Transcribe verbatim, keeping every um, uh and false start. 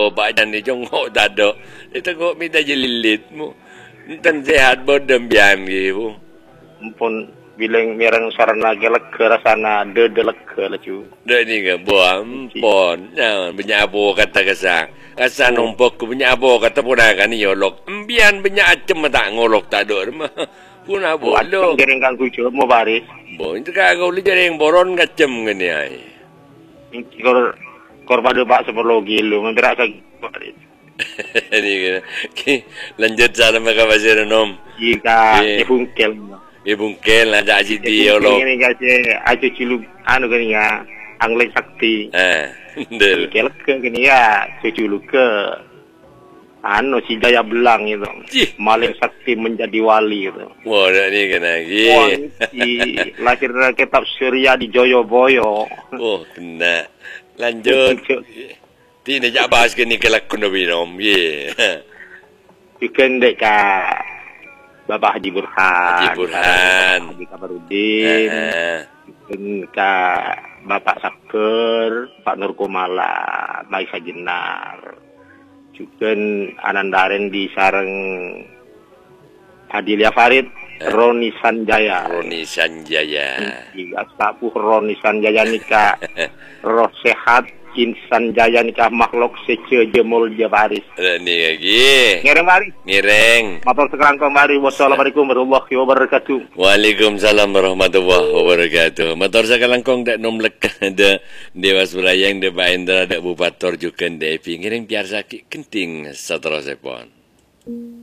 oh badan ni jongkok dado. Itu kok minta jelilit mo. Entan sehat bodem bian gitu. Ampun bilang mirang sarana gelek ke rasana de delek ke lacu. Dah ni ke buam pon. Nah, banyak apa kata kesang. Kasar numpuk ku banyak apa kata punakan ni yolok. Bian banyak acem tak ngolok tak ada mah. Pun apa lo. Jering kan kucu mau baris. Bo itu kagak boleh jering boron ngacem gini ai. Kor korbado pak seperlogi lu memberak lagi baris. Ini kan. Lanjut cara mereka pasir nom. Jika ibungkel. Ibungkel ada aji dia lo. Ini kasih aja cilu anu kan ya. Anglek sakti. Eh, del. Kelek ke gini ya, cucu lu ke anu si Jaya Belang itu. Maling sakti menjadi wali itu. Wah, ni kan lagi. Si lahir kitab Surya di Joyoboyo. Oh, kena. Lanjut. Tidak jak bahas ke ni kelak kuno binom. Ye. Bikin dek ka Bapak Haji Burhan. Haji Burhan. Haji Kabarudin. Bikin ka Bapak Saker, Pak Nur Komala, Baik Sajenar. Juga Anandaren di sarang Adilia Farid, Roni Sanjaya. Roni Sanjaya. Jika sapu Roni Sanjaya nikah roh sehat, insan jaya nikah makhluk sece jemul jabaris. Ini lagi. Ngereng mari. Ngereng. Matur sekarang kembali. Wassalamualaikum warahmatullahi wabarakatuh. Waalaikumsalam warahmatullahi wabarakatuh. Matur sekarang kong dak nomlek ada Dewas Berayang de Baendra dak Bupator juga de Epi. Ngereng biar sakit kenting seterusnya pon.